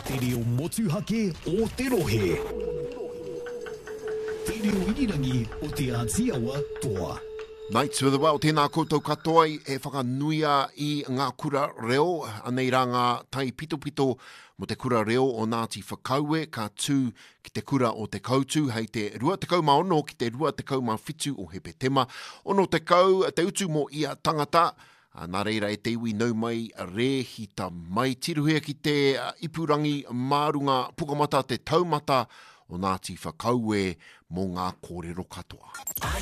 Te reo motuhake o te rohe. Te reo irirangi o te Ātiawa toa. Knights of the Well, tēnā koutou katoa e whakanuia I ngā kura reo, anei rā ngā tai pito mo te kura reo o Ngāti Whakaue, ka tū ki te kura o te koutu, hei te rua te kau maono ki te rua te kau mawhitu o Hepetema, ono te kau, te utu mo ia tangata, nā reira e te iwi nau mai rehita mai, tiruhia ki te ipurangi mārunga pukamata, te taumata o Ngāti Whakaue mo ngā kōrero katoa.